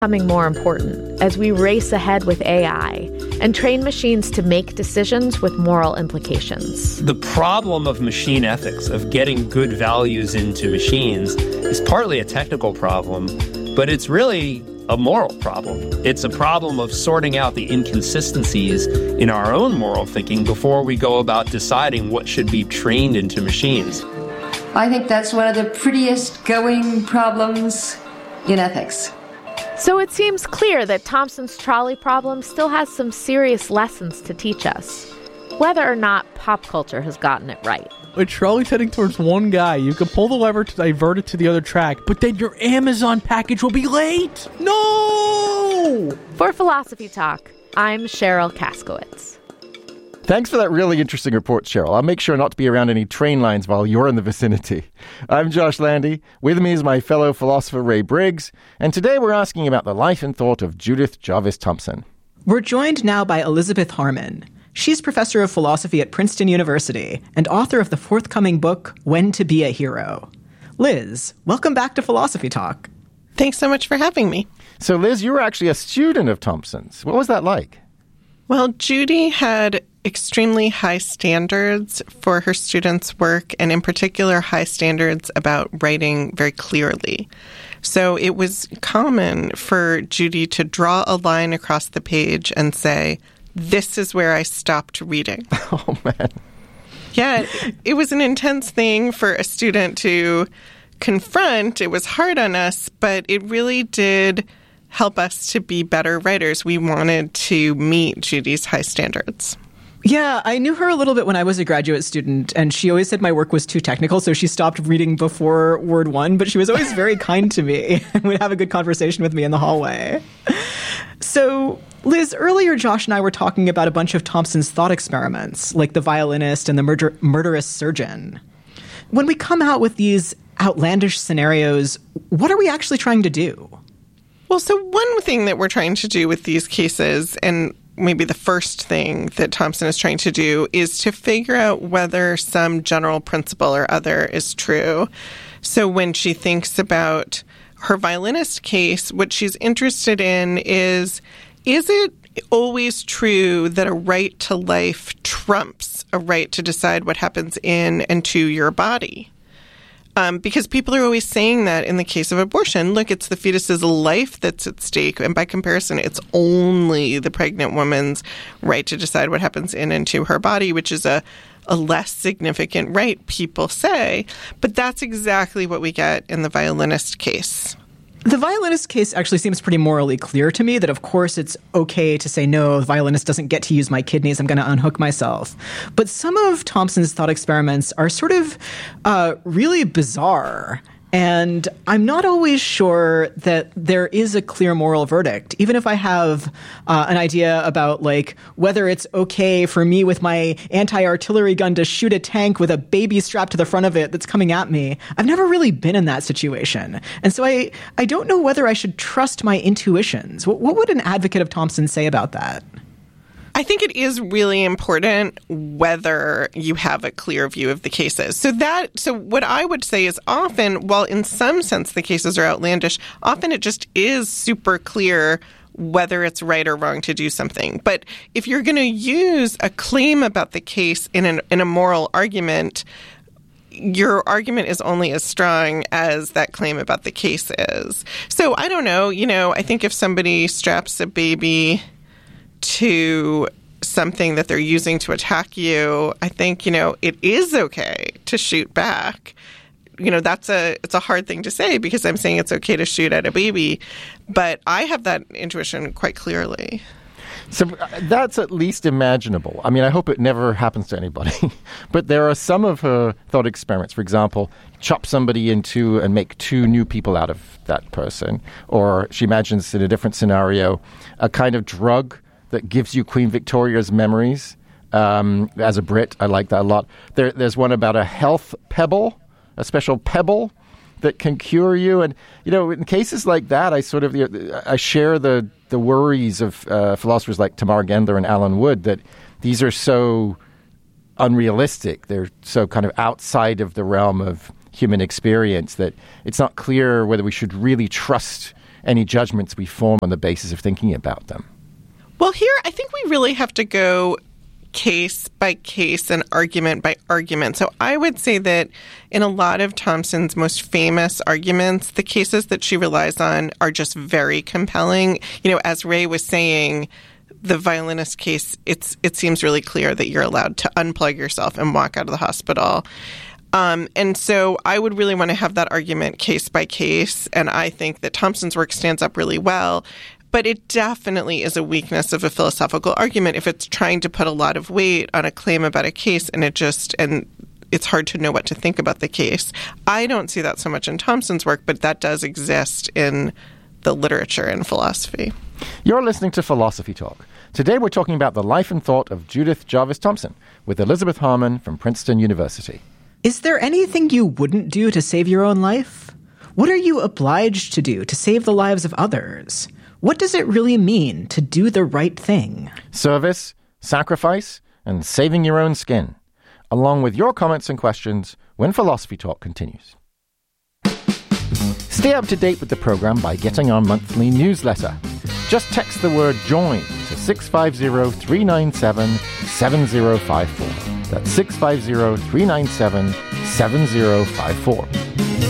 becoming more important as we race ahead with AI and train machines to make decisions with moral implications. The problem of machine ethics, of getting good values into machines, is partly a technical problem, but it's really a moral problem. It's a problem of sorting out the inconsistencies in our own moral thinking before we go about deciding what should be trained into machines. I think that's one of the prettiest going problems in ethics. So it seems clear that Thompson's trolley problem still has some serious lessons to teach us, whether or not pop culture has gotten it right. A trolley's heading towards one guy. You can pull the lever to divert it to the other track, but then your Amazon package will be late. No! For Philosophy Talk, I'm Cheryl Kaskowitz. Thanks for that really interesting report, Cheryl. I'll make sure not to be around any train lines while you're in the vicinity. I'm Josh Landy. With me is my fellow philosopher, Ray Briggs. And today we're asking about the life and thought of Judith Jarvis Thomson. We're joined now by Elizabeth Harmon. She's professor of philosophy at Princeton University and author of the forthcoming book, When to Be a Hero. Liz, welcome back to Philosophy Talk. Thanks so much for having me. So, Liz, you were actually a student of Thompson's. What was that like? Well, Judy had extremely high standards for her students' work, and in particular, high standards about writing very clearly. So it was common for Judy to draw a line across the page and say, "This is where I stopped reading." Oh, man. Yeah, it was an intense thing for a student to confront. It was hard on us, but it really did help us to be better writers. We wanted to meet Judy's high standards. Yeah, I knew her a little bit when I was a graduate student, and she always said my work was too technical, so she stopped reading before word one, but she was always very kind to me and would have a good conversation with me in the hallway. So, Liz, earlier Josh and I were talking about a bunch of Thompson's thought experiments, like the violinist and the murderous surgeon. When we come out with these outlandish scenarios, what are we actually trying to do? Well, so one thing that we're trying to do with these cases, and maybe the first thing that Thompson is trying to do, is to figure out whether some general principle or other is true. So when she thinks about her violinist case, what she's interested in is it always true that a right to life trumps a right to decide what happens in and to your body? Because people are always saying that in the case of abortion. Look, it's the fetus's life that's at stake. And by comparison, it's only the pregnant woman's right to decide what happens in and to her body, which is a less significant right, people say. But that's exactly what we get in the violinist case. The violinist case actually seems pretty morally clear to me that, of course, it's okay to say, no, the violinist doesn't get to use my kidneys, I'm going to unhook myself. But some of Thompson's thought experiments are sort of really bizarre. And I'm not always sure that there is a clear moral verdict, even if I have an idea about, like, whether it's okay for me with my anti-artillery gun to shoot a tank with a baby strapped to the front of it that's coming at me. I've never really been in that situation. And so I don't know whether I should trust my intuitions. What would an advocate of Thompson say about that? I think it is really important whether you have a clear view of the cases. So what I would say is often, while in some sense the cases are outlandish, often it just is super clear whether it's right or wrong to do something. But if you're going to use a claim about the case in a moral argument, your argument is only as strong as that claim about the case is. So I don't know, I think if somebody straps a baby to something that they're using to attack you, I think, it is okay to shoot back. It's a hard thing to say because I'm saying it's okay to shoot at a baby, but I have that intuition quite clearly. So that's at least imaginable. I mean, I hope it never happens to anybody. But there are some of her thought experiments. For example, chop somebody in two and make two new people out of that person. Or she imagines in a different scenario, a kind of drug that gives you Queen Victoria's memories. As a Brit, I like that a lot. There's one about a health pebble, a special pebble that can cure you. And, in cases like that, I share the worries of philosophers like Tamar Gendler and Alan Wood that these are so unrealistic. They're so kind of outside of the realm of human experience that it's not clear whether we should really trust any judgments we form on the basis of thinking about them? Well, here I think we really have to go case by case and argument by argument. So I would say that in a lot of Thompson's most famous arguments, the cases that she relies on are just very compelling. You know, as Ray was saying, the violinist case, it seems really clear that you're allowed to unplug yourself and walk out of the hospital. And so I would really want to have that argument case by case. And I think that Thompson's work stands up really well. But it definitely is a weakness of a philosophical argument if it's trying to put a lot of weight on a claim about a case and it's hard to know what to think about the case. I don't see that so much in Thompson's work, but that does exist in the literature and philosophy. You're listening to Philosophy Talk. Today we're talking about the life and thought of Judith Jarvis Thomson with Elizabeth Harmon from Princeton University. Is there anything you wouldn't do to save your own life? What are you obliged to do to save the lives of others? What does it really mean to do the right thing? Service, sacrifice, and saving your own skin. Along with your comments and questions when Philosophy Talk continues. Stay up to date with the program by getting our monthly newsletter. Just text the word JOIN to 650-397-7054. That's 650-397-7054.